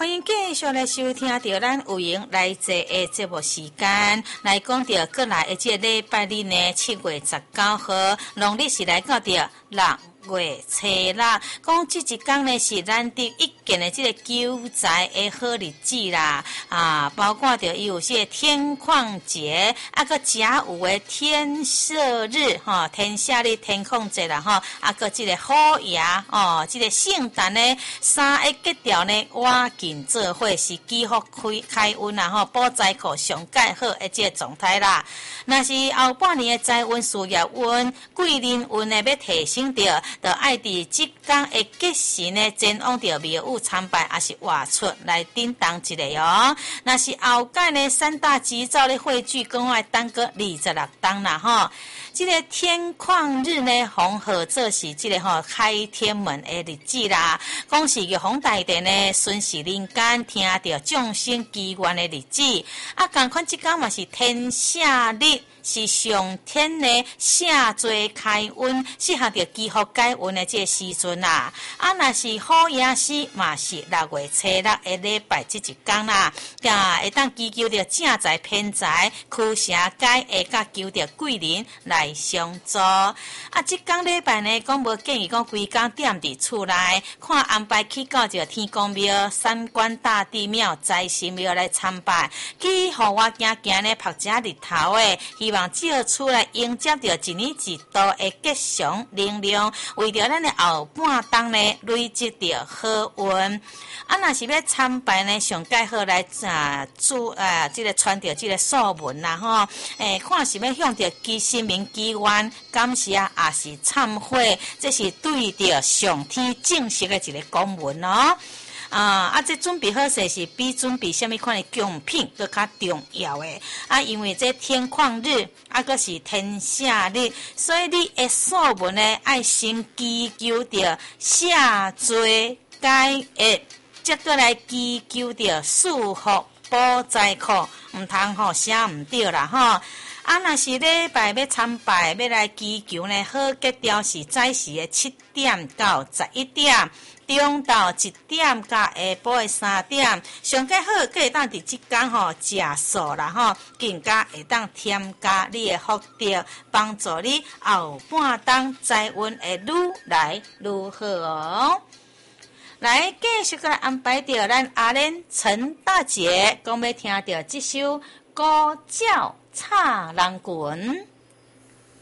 欢迎继续来收听到咱有闲来坐的节目时间，来讲到过来的这个礼拜日呢，7月19号，农历是来到着6月初六，讲这一天呢是咱的一件的这个救灾的好日子啦，包括着有些天旷节，个甲午的天赦日，天赦日、天旷节啦，个这个好爷，这个圣诞呢3个节条呢，我紧做伙是几乎开运啦，保灾库上介好的这个状态啦。若是后半年的财运、事业运、贵人运呢要提升着，就爱伫即天的吉时呢，前往着庙宇参拜，也是外出来叮当一下哦。若是后届呢3大吉兆的汇聚，讲爱等个26天啦，这个天旷日呢，红号做是这个开天门的日子啦。讲是玉皇大帝呢巡视人间，听到众生祈愿的日子。同款即天嘛是天赦日，是上天呢下罪开运，适合着祈福解运的这个时阵啦。若是好夜时嘛是6月初六的礼拜这一天啦，会当祈求着正财偏财，驱邪解厄，甲求着贵人来相助。这天礼拜呢，讲无建议讲规工踮伫厝内，看安排去到着天公庙、三官大帝庙、财神庙来参拜，去互我行行呢，晒遮日头的，希望借出来迎接着一年一度的吉祥能量，为着咱的后半冬呢，累积着好运。若是要参拜呢，上介好来这个传着这个素文啦，看是要向着其神明祈愿、感谢也是忏悔，这是对着上天正式的一个公文哦。这准备好势是比准备什么款的贡品都较重要的。因为这天旷日，个是天赦日，所以你的素文呢，爱先祈求着赦罪解厄，接过来祈求着祝福保灾库，唔通写唔对啦若是礼拜要参拜，要来祈求呢，好吉条是早时的7点到11点。中到1点到下晡的3点，上介好，佮会当伫即天食素啦更加会当添加你的福德，帮助你后半冬财运会愈来愈好哦。来继续来安排着咱阿莲陈大姐，讲要听着这首《歌叫插人群》。